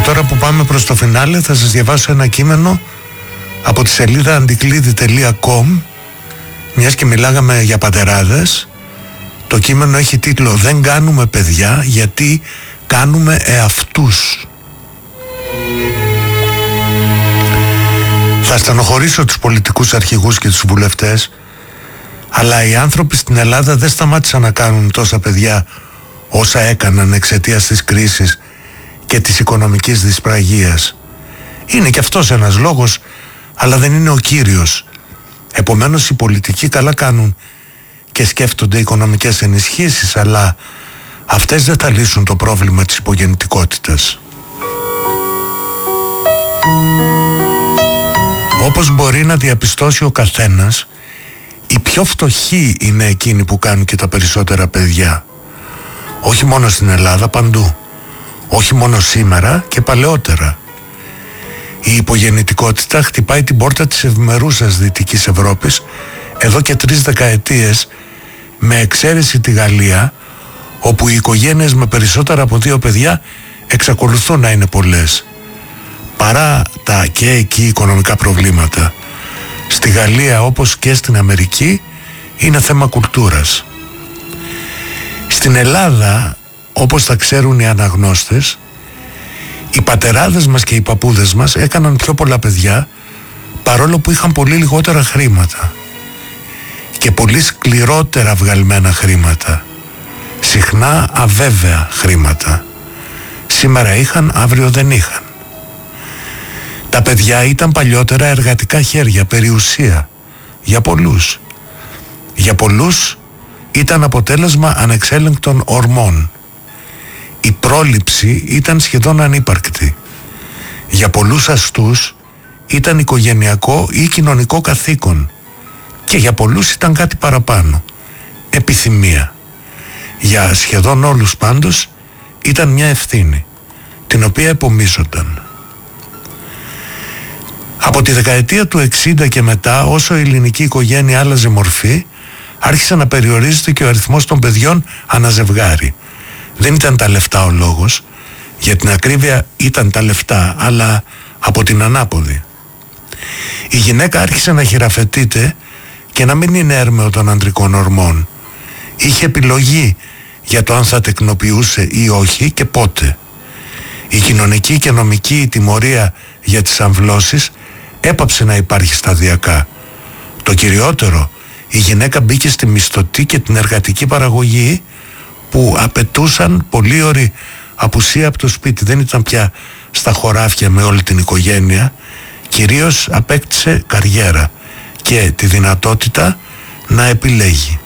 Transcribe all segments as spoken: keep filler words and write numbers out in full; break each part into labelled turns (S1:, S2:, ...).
S1: τώρα που πάμε προς το φινάλε θα σας διαβάσω ένα κείμενο από τη σελίδα αντικλείδη τελεία com, μιας και μιλάγαμε για πατεράδες. Το κείμενο έχει τίτλο «Δεν κάνουμε παιδιά γιατί κάνουμε εαυτούς». Θα στενοχωρήσω τους πολιτικούς αρχηγούς και τους βουλευτές, αλλά οι άνθρωποι στην Ελλάδα δεν σταμάτησαν να κάνουν τόσα παιδιά όσα έκαναν εξαιτίας της κρίσης και της οικονομικής δυσπραγίας. Είναι και αυτός ένας λόγος, αλλά δεν είναι ο κύριος. Επομένως οι πολιτικοί καλά κάνουν και σκέφτονται οικονομικές ενισχύσεις, αλλά αυτές δεν θα λύσουν το πρόβλημα της υπογεννητικότητας. Όπως μπορεί να διαπιστώσει ο καθένας, οι πιο φτωχοί είναι εκείνοι που κάνουν και τα περισσότερα παιδιά. Όχι μόνο στην Ελλάδα, παντού. Όχι μόνο σήμερα και παλαιότερα. Η υπογεννητικότητα χτυπάει την πόρτα της ευημερούσας Δυτικής Ευρώπης εδώ και τρεις δεκαετίες, με εξαίρεση τη Γαλλία, όπου οι οικογένειες με περισσότερα από δύο παιδιά εξακολουθούν να είναι πολλές. Παρά τα και εκεί οικονομικά προβλήματα, στη Γαλλία όπως και στην Αμερική είναι θέμα κουλτούρας. Στην Ελλάδα, όπως θα ξέρουν οι αναγνώστες, οι πατεράδες μας και οι παππούδες μας έκαναν πιο πολλά παιδιά, παρόλο που είχαν πολύ λιγότερα χρήματα και πολύ σκληρότερα βγαλμένα χρήματα, συχνά αβέβαια χρήματα. Σήμερα είχαν, αύριο δεν είχαν. Τα παιδιά ήταν παλιότερα εργατικά χέρια, περιουσία, για πολλούς. Για πολλούς ήταν αποτέλεσμα ανεξέλεγκτων ορμών. Η πρόληψη ήταν σχεδόν ανύπαρκτη. Για πολλούς αστούς ήταν οικογενειακό ή κοινωνικό καθήκον, και για πολλούς ήταν κάτι παραπάνω, επιθυμία. Για σχεδόν όλους πάντως ήταν μια ευθύνη, την οποία επομίζονταν. Από τη δεκαετία του εξήντα και μετά, όσο η ελληνική οικογένεια άλλαζε μορφή, άρχισε να περιορίζεται και ο αριθμός των παιδιών αναζευγάρι. Δεν ήταν τα λεφτά ο λόγος, για την ακρίβεια ήταν τα λεφτά, αλλά από την ανάποδη. Η γυναίκα άρχισε να χειραφετείται και να μην είναι έρμεο των ανδρικών ορμών. Είχε επιλογή για το αν θα τεκνοποιούσε ή όχι και πότε. Η κοινωνική και νομική τιμωρία για τις αμβλώσεις έπαψε να υπάρχει σταδιακά. Το κυριότερο, η γυναίκα μπήκε στη μισθωτή και την εργατική παραγωγή, που απαιτούσαν πολύ ωρη απουσία από το σπίτι. Δεν ήταν πια στα χωράφια με όλη την οικογένεια. Κυρίως απέκτησε καριέρα και τη δυνατότητα να επιλέγει.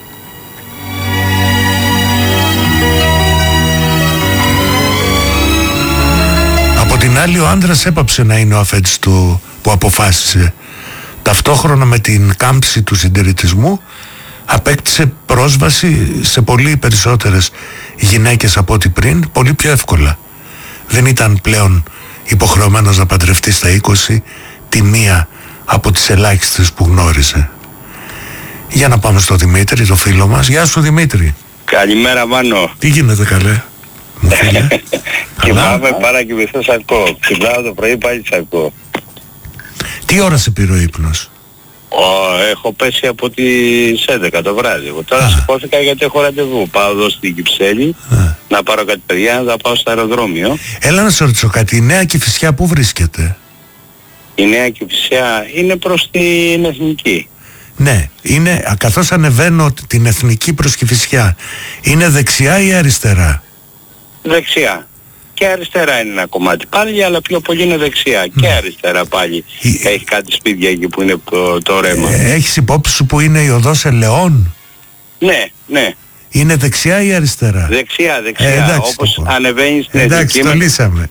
S1: Από την άλλη, ο άντρας έπαψε να είναι ο αφέντης του που αποφάσισε. Ταυτόχρονα με την κάμψη του συντηρητισμού απέκτησε πρόσβαση σε πολύ περισσότερες γυναίκες από ό,τι πριν, πολύ πιο εύκολα. Δεν ήταν πλέον υποχρεωμένος να παντρευτεί στα είκοσι τη μία από τις ελάχιστες που γνώριζε. Για να πάμε στο Δημήτρη, το φίλο μας. Γεια σου Δημήτρη.
S2: Καλημέρα Μάνο.
S1: Τι γίνεται καλέ? Μου φίλε.
S2: Κοιμάμαι παρακοιμηθώ σ' ακούω. Ξυπνάω το πρωί πάλι σ' ακούω.
S1: Τι ώρα σε πήρε ο ύπνος?
S2: Oh, έχω πέσει από τις έντεκα το βράδυ. Εγώ τώρα
S1: Α.
S2: σηκώθηκα γιατί έχω ραντεβού. Πάω εδώ στην Κυψέλη να πάρω κάτι παιδιά, να πάω στο αεροδρόμιο.
S1: Έλα να σε ρωτήσω κάτι. Η Νέα Κηφισιά πού βρίσκεται?
S2: Η Νέα Κυψιά είναι προς την Εθνική.
S1: Ναι, είναι, καθώς ανεβαίνω την Εθνική προς Κηφισιά, είναι δεξιά ή αριστερά?
S2: Δεξιά. Και αριστερά είναι ένα κομμάτι πάλι, αλλά πιο πολύ είναι δεξιά. Mm. Και αριστερά πάλι. Η... Έχει κάτι σπίτια εκεί που είναι το, το ρέμα.
S1: Ε, έχεις υπόψη σου που είναι η οδός Ελαιών?
S2: Ναι, ναι.
S1: Είναι δεξιά ή αριστερά?
S2: Δεξιά, δεξιά.
S1: Ε, εντάξει,
S2: όπως
S1: λοιπόν.
S2: ανεβαίνεις στην
S1: εντάξει,
S2: Εθνική.
S1: το λύσαμε.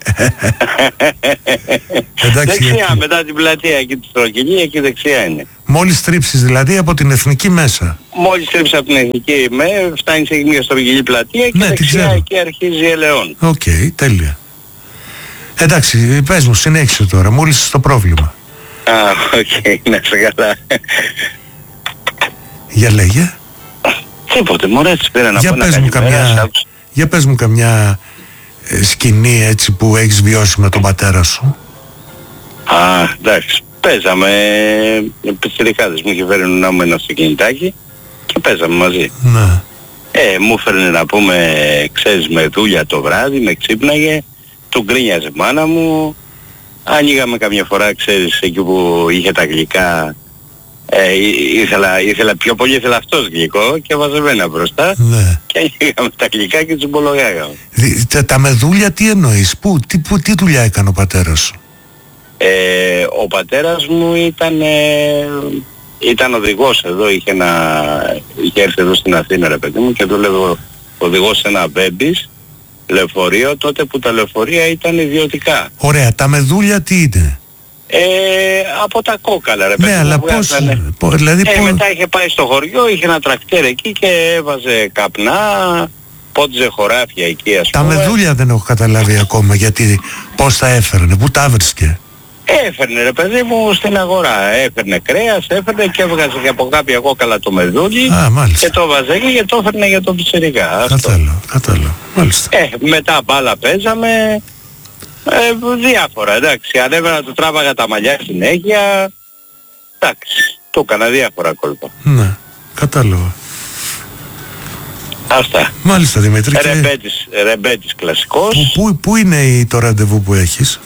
S1: εντάξει,
S2: δεξιά,
S1: γιατί...
S2: μετά την πλατεία εκεί τη Στρογγυλή, εκεί δεξιά είναι.
S1: Μόλις τρίψεις δηλαδή από την Εθνική μέσα?
S2: Μόλις τρίψεις από την Εθνική με, φτάνεις σε μια Στρογγυλή πλατεία και
S1: ναι,
S2: δεξιά εκεί αρχίζει η Ελαιών.
S1: Οκ, okay, τέλεια. Εντάξει, πες μου, συνέχισε τώρα, μου λύσεις το πρόβλημα.
S2: Α, οκ, okay, να σε καλά.
S1: Για λέγε.
S2: Τίποτε, μωρέ, έτσι πήρα να
S1: για
S2: πω
S1: πες
S2: να
S1: μου
S2: καλημέρα.
S1: καμιά, για πες μου καμιά σκηνή έτσι που έχεις βιώσει με τον πατέρα σου?
S2: Α, εντάξει. Παίζαμε, οι πιτσιρικάδες μου είχε φέρει να μου ένα αυτοκινητάκι και παίζαμε μαζί.
S1: Ναι.
S2: Ε, μου έφερνε να πούμε, ξέρεις, με δούλια το βράδυ, με ξύπναγε, του γκρίνιαζε μάνα μου, ανοίγαμε καμιά φορά, ξέρεις, εκεί που είχε τα γλυκά, ε, ήθελα, ήθελα, πιο πολύ ήθελα αυτός γλυκό και έβαζε μένα μπροστά,
S1: ναι.
S2: Και ανοίγαμε τα γλυκά και τσιμπολογάγαμε.
S1: Τα, τα με δούλια τι εννοείς, πού, τι, που, τι δουλειά έκανε ο πατέρας σου?
S2: Ε, ο πατέρας μου ήταν, ε, ήταν οδηγός εδώ, είχε, ένα, είχε έρθει εδώ στην Αθήνα, ρε παιδί μου, και δούλευε οδηγός σε ένα μπέμπις λεωφορείο, τότε που τα λεωφορεία ήταν ιδιωτικά.
S1: Ωραία, τα μεδούλια τι είναι?
S2: Ε, από τα κόκαλα, ρε παιδί.
S1: Ναι, αλλά πώς, πώς, δηλαδή
S2: ε,
S1: πώς...
S2: μετά είχε πάει στο χωριό, είχε ένα τρακτέρ εκεί και έβαζε καπνά, πότιζε χωράφια εκεί, ας
S1: τα
S2: πούμε.
S1: Τα μεδούλια δεν έχω καταλάβει ακόμα, γιατί πώς τα έφερνε, πού τα βρίσκε?
S2: Έφερνε, ρε παιδί μου, στην αγορά. Έφερνε κρέας, έφερνε και έβγαζε και από κάποια κόκαλα το μεδούλι.
S1: Α, μάλιστα.
S2: Και το βάζε εκεί και το έφερνε για το πιτσιρικά.
S1: Κατάλαβα, κατάλαβα. Μάλιστα.
S2: Ε, μετά μπάλα παίζαμε, ε, διάφορα, εντάξει. Ανέβαινα, του τράβαγα τα μαλλιά συνέχεια. Εντάξει, του έκανα διάφορα κόλπα.
S1: Ναι, κατάλαβα.
S2: Αυτά.
S1: Μάλιστα, Δημήτρη. Και...
S2: Ρεμπέτης, ρεμπέτης κλασικός.
S1: Πού, πού, πού είναι το ραντεβού που έχεις?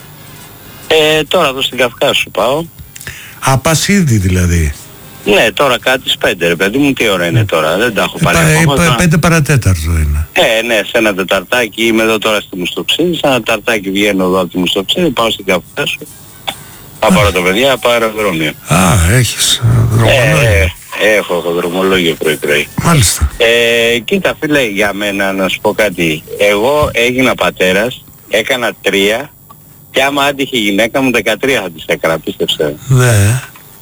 S2: Ε, τώρα εδώ στην Καυκάσου πάω.
S1: Α, πας ήδη δηλαδή?
S2: Ναι, τώρα κάτι στις πέντε, ρε παιδί μου, τι ώρα είναι τώρα, δεν τα έχω πάρει
S1: ε,
S2: ακόμα.
S1: Ε, πέντε παρατέταρτο είναι.
S2: Ε, ναι, σε ένα τεταρτάκι, είμαι εδώ τώρα στη Μουστοξίδη, σε ένα τεταρτάκι βγαίνω εδώ από τη Μουστοξίδη, πάω στην Καυκάσου. Θα πάρω τα παιδιά, πάω αεροδρόμιο.
S1: Α, έχεις δρομολόγιο.
S2: Ε, έχω, έχω δρομολόγιο πρωί-πρωί.
S1: Μάλιστα.
S2: Ε, κοίτα φίλε, για μένα να σου πω κάτι. Εγώ έγινα πατέρας, έκανα τρία και άμα άντυχε η γυναίκα μου δεκατρία θα της έκανα, πίστεψε.
S1: Ναι.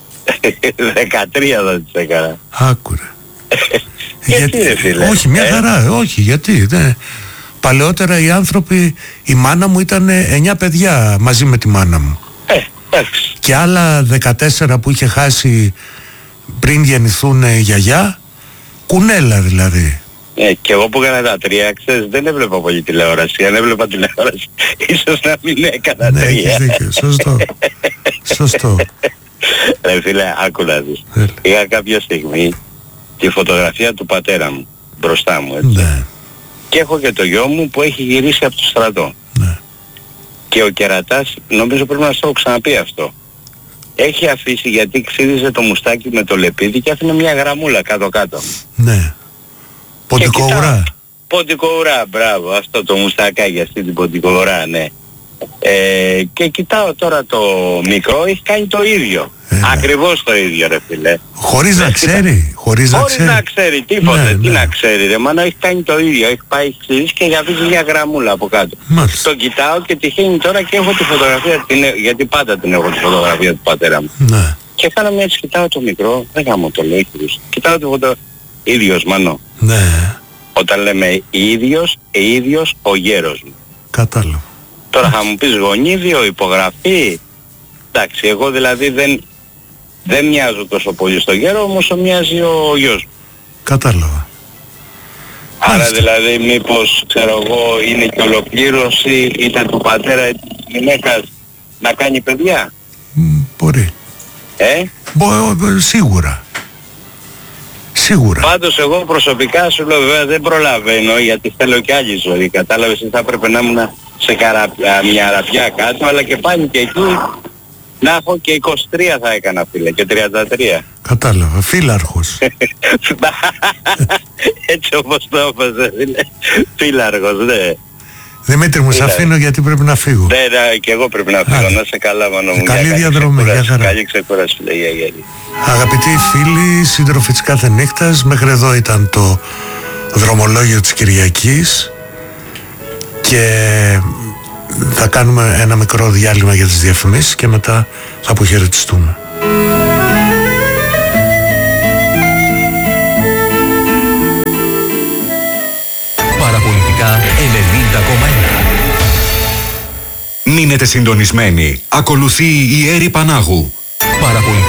S2: δεκατρία θα της έκανα.
S1: Άκουρε.
S2: γιατί, γιατί ρε φίλε?
S1: Όχι, μια
S2: ε?
S1: χαρά, όχι, γιατί. Ναι. Παλαιότερα οι άνθρωποι, η μάνα μου ήταν εννιά παιδιά μαζί με τη μάνα μου.
S2: Ε, εντάξει.
S1: Και άλλα δεκατέσσερα που είχε χάσει πριν γεννηθούν η γιαγιά, κουνέλα δηλαδή.
S2: Ε, και εγώ που έκανα τα τρία, ξέρεις, δεν έβλεπα πολύ τηλεόραση. Αν έβλεπα τηλεόραση, ίσως να μην έκανα
S1: ναι,
S2: τρία.
S1: έχεις δίκιο, σωστό. Σωστό.
S2: Ρε φίλε, άκου να δεις. Είχα κάποια στιγμή τη φωτογραφία του πατέρα μου μπροστά μου, έτσι.
S1: Ναι.
S2: Και έχω και το γιο μου που έχει γυρίσει από το στρατό.
S1: Ναι.
S2: Και ο κερατάς, νομίζω πρέπει να στο έχω ξαναπεί αυτό, έχει αφήσει, γιατί ξύριζε το μουστάκι με το λεπίδι και άφηνε μια γραμμούλα κάτω-κάτω.
S1: Ναι. Ποντικοουρά.
S2: Ποντικοουρά, μπράβο, αυτό το μουστακάκι, αυτή την ποντικοουρά, ναι. Ε, και κοιτάω τώρα το μικρό, έχει κάνει το ίδιο. Έλα. Ακριβώς το ίδιο, ρε φίλε.
S1: Χωρίς να ξέρει. Χωρίς να ξέρει.
S2: να ξέρει, τίποτε.
S1: Ναι,
S2: τι
S1: ναι.
S2: να ξέρει, ρε μάνα, έχει κάνει το ίδιο. Έχει πάει ξύς και αφήσει μια γραμμούλα από κάτω.
S1: Μάλιστα.
S2: Το κοιτάω και τυχαίνει τώρα και έχω τη φωτογραφία, την, γιατί πάντα την έχω τη φωτογραφία του πατέρα μου.
S1: Ναι.
S2: Και κάνω μια έτσι, κοιτάω το μικρό, δεν γάμω το λέω, κοιτάω τη φωτογραφία. Ίδιος, μάνο.
S1: Ναι.
S2: Όταν λέμε ίδιος, ίδιος ο γέρος μου.
S1: Κατάλαβα.
S2: Τώρα θα μου πεις γονίδιο, υπογραφή. Εντάξει, εγώ δηλαδή δεν, δεν μοιάζω τόσο πολύ στο γέρο, όμως μοιάζει ο γιος μου.
S1: Κατάλαβα.
S2: Άρα
S1: Μάλιστα.
S2: δηλαδή μήπως, ξέρω εγώ, είναι και ολοκλήρωση, είτε του πατέρα είτε της γυναίκας να κάνει παιδιά.
S1: Μ, μπορεί.
S2: Ε?
S1: Μπο, σίγουρα. Σίγουρα.
S2: Πάντως εγώ προσωπικά σου λέω, βέβαια δεν προλαβαίνω γιατί θέλω και άλλη ζωή. Κατάλαβες, θα έπρεπε να ήμουν σε καραπιά, μια αραπιά κάτω, αλλά και πάλι και εκεί να έχω και είκοσι τρία θα έκανα, φίλε, και τριάντα τρία.
S1: Κατάλαβα. Φύλαρχος.
S2: Έτσι όπως το έπαιζε, φίλε. Φύλαργος, ναι.
S1: Δημήτρη μου, σε
S2: Φίλε.
S1: αφήνω γιατί πρέπει να φύγω.
S2: Ναι, ναι, και εγώ πρέπει να φύγω.
S1: Άντε.
S2: Να σε καλά, μάνο μου.
S1: Καλή
S2: Μια
S1: διαδρομή,
S2: ξεκούραση.
S1: για χαρά.
S2: Καλή ξεκούραση, φίλε, για γέλη.
S1: Αγαπητοί φίλοι, σύντροφοι της κάθε νύχτας, μέχρι εδώ ήταν το δρομολόγιο της Κυριακής και θα κάνουμε ένα μικρό διάλειμμα για τις διαφημίσεις και μετά θα αποχαιρετιστούμε.
S3: Παραπολιτικά ενενήντα κόμμα ένα. Μείνετε συντονισμένοι. Ακολουθεί η Έρη Πανάγου. Παραπολιτικά.